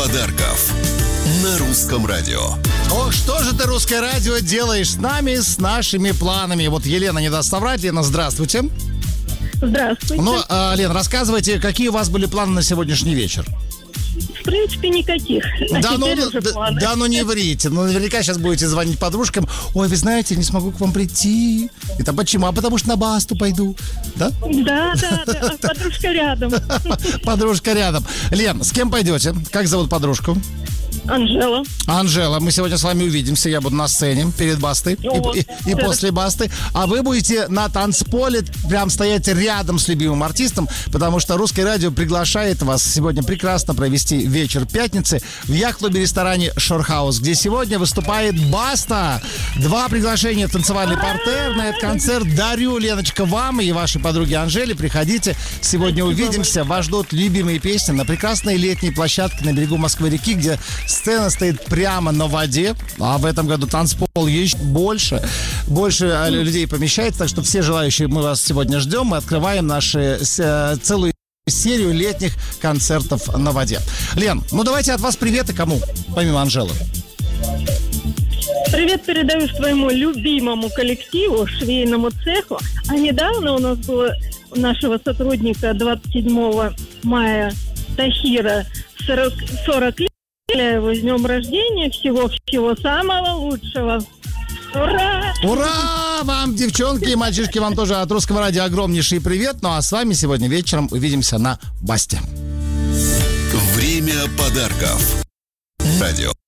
подарков на Русском радио. Ох, что же ты, Русское радио, делаешь с нами, с нашими планами? Вот Елена не даст соврать. Лена, здравствуйте. Здравствуйте. Ну, Лен, рассказывайте, какие у вас были планы на сегодняшний вечер? В принципе, никаких. Да, ну не врите. Ну, наверняка сейчас будете звонить подружкам. Ой, вы знаете, не смогу к вам прийти. Это почему? А потому что на басту пойду. Да? Да. Подружка рядом. Подружка рядом. Лен, с кем пойдете? Как зовут подружку? Анжела, мы сегодня с вами увидимся. Я буду на сцене перед бастой и после басты. А вы будете на танцполе прям стоять рядом с любимым артистом, потому что Русское радио приглашает вас сегодня прекрасно провести вечер пятницы в яхт-клубе-ресторане Шорхаус, где сегодня выступает Баста. 2 приглашения в танцевальный партер на этот концерт дарю, Леночка, вам и вашей подруге Анжеле. Приходите, сегодня увидимся. Вас ждут любимые песни на прекрасной летней площадке на берегу Москвы-реки, где сцена стоит прямо на воде, а в этом году танцпол еще больше людей помещается, так что все желающие, мы вас сегодня ждем. Мы открываем нашу целую серию летних концертов на воде. Лен, ну давайте от вас приветы кому, помимо Анжелы? привет передаю своему любимому коллективу, швейному цеху. А недавно у нас было у нашего сотрудника 27 мая Тахира 40 лет. Его с днем рождения, всего самого лучшего. Ура! Ура! Вам, девчонки и мальчишки, вам тоже от Русского радио огромнейший привет. Ну а с вами сегодня вечером увидимся на Басте. Время подарков. Радио.